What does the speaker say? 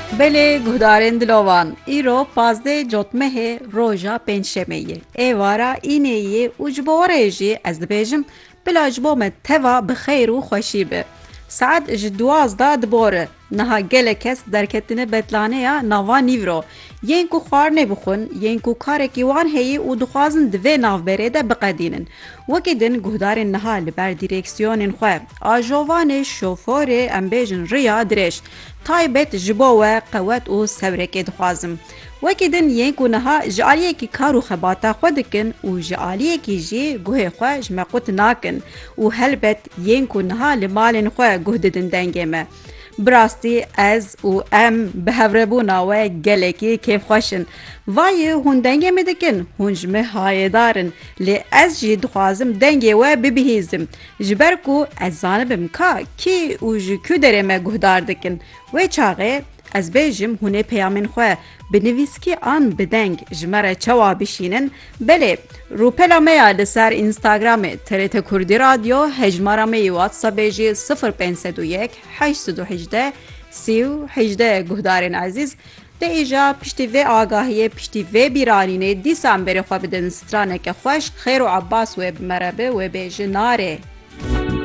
Belê guhdarên dilovan, îro pazdeh cotmehê roja pênçşemê ye. Êvara înê ye û ji bo warê jî ez dibêjim bila ji bo me teva bi xeyr û xweşî be. Saet ji 12 dibore, niha gelek kes derketine betlaneya nava Nîvro. Yên ku xwarinê bixwin, yên ku karekî wan heye û dixwazin di vê navberê de biqedînin. Wekî din guhdarên niha li ber dîreksiyonên xwe, ajovanê, şoforê em bêjin riya dirêj. Taybet ji bo we qewet û sewrekê dixwazim. Wekî din yên ku niha ji aliyekî kar û xebata xwe dikin û ji aliyekî jî guhê xwe ji me qut nakin û helbet yên ku niha li malên xwe guh didin dengê me. Bi rastî ez û em bi hevrebûna we gelekî kêfxweşin. Vayê hûn dengê me dikin, hûn ji me hayêdarin. Lê ez jî dixwazim dengê we bibihîzim. Ji ber ku ez zanibim ka kî û ji ku derê me guhdar dikin. Wê çaxê ez bêjim hûn ê peyamên xwe bi nivîskî an bi deng ji me re çawa bişînin. Belê, rûpela me ya li ser Instagramê TRT Kurdî Radyo, hejmara me yê WhatsAppê jî 0501 818 3018 guhdarên ezîz. Dê îja piştî vê agahiyê, piştî vê bîranînê dîsan berê xwe bidin straneke xweş, xêr û Abbas wê bimerebe wê bêje nare.